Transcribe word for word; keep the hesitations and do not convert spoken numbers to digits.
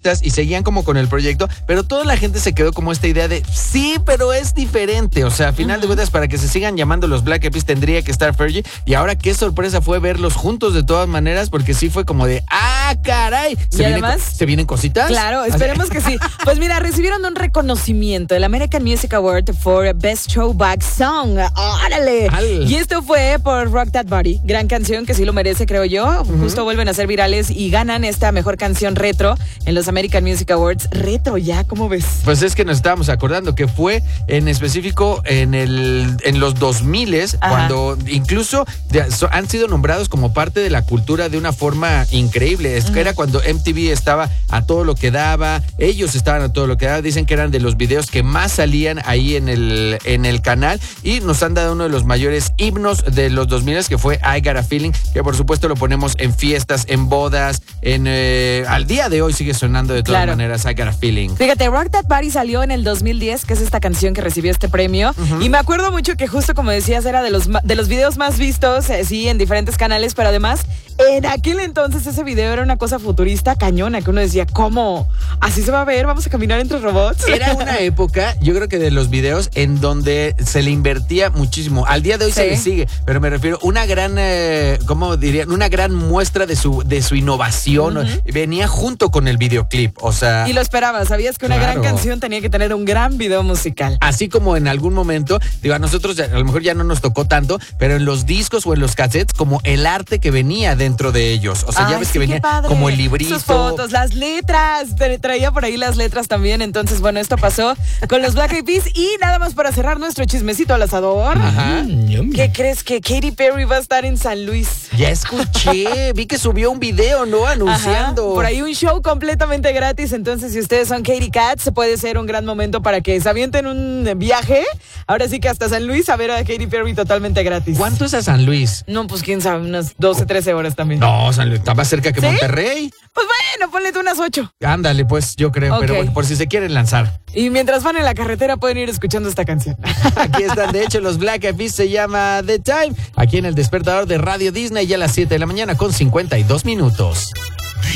solistas y seguían como con el proyecto, pero toda la gente se quedó como esta idea de sí, pero es diferente. O sea, a final uh-huh. de cuentas, para que se sigan llamando los Black Eyed Peas tendría que estar Fergie. Y ahora qué sorpresa fue verlos juntos de todas maneras, porque sí fue como de ¡ah, caray! ¿Se y vienen, además, ¿se vienen cositas? Claro, esperemos que sí. Pues mira, recibieron un reconocimiento del American Music Award for Best Throwback Song. ¡Órale! Al. Y esto fue por Rock That Body. Gran canción que sí lo merece, creo yo. Uh-huh. Justo vuelven a ser virales y ganan esta mejor canción retro en los American Music Awards. Retro ya, ¿cómo ves? Pues es que nos estábamos acordando que fue en específico en el en los dos miles, cuando incluso de, so, han sido nombrados como parte de la cultura de una forma increíble. Es que uh-huh. era cuando M T V estaba a todo lo que daba, ellos estaban a todo lo que daba. Dicen que eran de los videos que más salían ahí en el, en el canal, y nos han dado uno de los mayores himnos de los dos miles, que fue I Got a Feeling, que por supuesto lo ponemos en fiestas, en bodas, en eh, al día de hoy sigue sonando de todas claro. maneras I Got a Feeling. Fíjate, Rock That Body salió en el dos mil diez, que es esta canción que recibió este premio, uh-huh. y me acuerdo mucho que justo como decías era de los, de los videos más vistos, eh, sí, en diferentes canales, pero además en aquel entonces ese video era una cosa futurista cañona, que uno decía, ¿cómo? ¿Así se va a ver? ¿Vamos a caminar entre robots? Era una época, yo creo que de los videos en donde se le invertía muchísimo. Al día de hoy sí. se le sigue, pero me refiero una gran, eh, ¿cómo diría? Una gran muestra de su, de su innovación. Uh-huh. Venía junto con el videoclip, o sea... Y lo esperaba, sabías que una claro. gran canción tenía que tener un gran video musical. Así como en algún momento, digo, a nosotros ya, a lo mejor ya no nos tocó tanto, pero en los discos o en los cassettes, como el arte que venía dentro de ellos. O sea, Ay, ya ves sí, que venía como el librito. Sus fotos, las letras. Traía por ahí las letras también. Entonces, bueno, esto pasó con los Black Eyed Peas. Y nada más para cerrar nuestro chismecito al asador. Ajá. ¿Qué crees? Que Katy Perry va a estar en San Luis. Ya escuché. Vi que subió un video, ¿no? Anunciando. Ajá, por ahí un show completamente gratis. Entonces, si ustedes son Katy Cats, puede ser un gran momento para que se avienten un viaje. Ahora sí que hasta San Luis a ver a Katy Perry totalmente gratis. ¿Cuánto es a San Luis? No, pues quién sabe, unas doce, trece horas también. No, San Luis está más cerca que ¿Sí? Monterrey. Pues bueno, ponle tú unas ocho. Ándale, pues yo creo, okay. pero bueno, por si se quieren lanzar. Y mientras van en la carretera pueden ir escuchando esta canción. Aquí están, de hecho, los Black Eyed Peas, se llama The Time. Aquí en el despertador de Radio Disney, ya a las siete de la mañana con cincuenta y dos minutos.